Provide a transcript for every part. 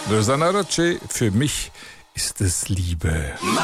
Rosanna Rocce, für mich ist es Liebe.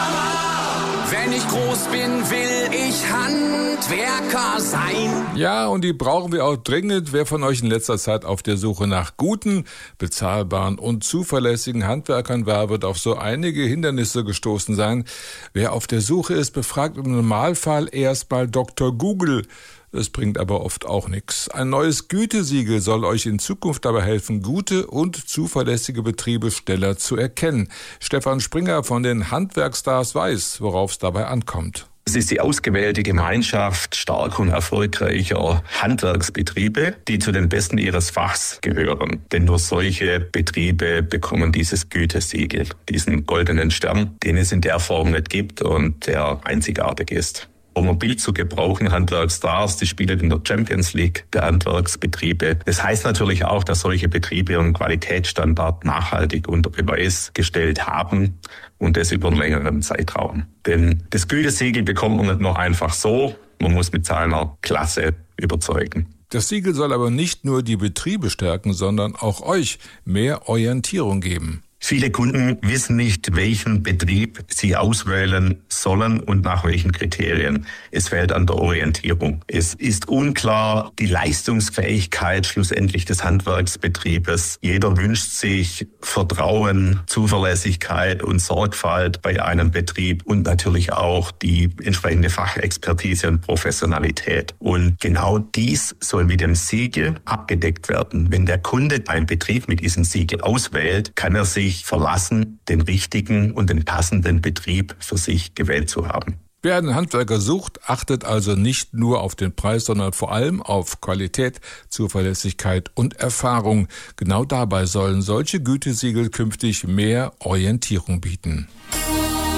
Mama, wenn ich groß bin, will ich Handwerker sein. Ja, und die brauchen wir auch dringend. Wer von euch in letzter Zeit auf der Suche nach guten, bezahlbaren und zuverlässigen Handwerkern war, wird auf so einige Hindernisse gestoßen sein. Wer auf der Suche ist, befragt im Normalfall erstmal Dr. Google. Es bringt aber oft auch nichts. Ein neues Gütesiegel soll euch in Zukunft dabei helfen, gute und zuverlässige Betriebe schneller zu erkennen. Stefan Springer von den Handwerkstars weiß, worauf es dabei ankommt. Es ist die ausgewählte Gemeinschaft starker und erfolgreicher Handwerksbetriebe, die zu den Besten ihres Fachs gehören. Denn nur solche Betriebe bekommen dieses Gütesiegel, diesen goldenen Stern, den es in der Form nicht gibt und der einzigartig ist. Um ein Bild zu gebrauchen, Handwerkstars, die spielen in der Champions League der Handwerksbetriebe. Das heißt natürlich auch, dass solche Betriebe ihren Qualitätsstandard nachhaltig unter Beweis gestellt haben und das über einen längeren Zeitraum. Denn das Gütesiegel bekommt man nicht nur einfach so, man muss mit seiner Klasse überzeugen. Das Siegel soll aber nicht nur die Betriebe stärken, sondern auch euch mehr Orientierung geben. Viele Kunden wissen nicht, welchen Betrieb sie auswählen sollen und nach welchen Kriterien. Es fehlt an der Orientierung. Es ist unklar die Leistungsfähigkeit schlussendlich des Handwerksbetriebes. Jeder wünscht sich Vertrauen, Zuverlässigkeit und Sorgfalt bei einem Betrieb und natürlich auch die entsprechende Fachexpertise und Professionalität. Und genau dies soll mit dem Siegel abgedeckt werden. Wenn der Kunde einen Betrieb mit diesem Siegel auswählt, kann er sich verlassen, den richtigen und den passenden Betrieb für sich gewählt zu haben. Wer einen Handwerker sucht, achtet also nicht nur auf den Preis, sondern vor allem auf Qualität, Zuverlässigkeit und Erfahrung. Genau dabei sollen solche Gütesiegel künftig mehr Orientierung bieten.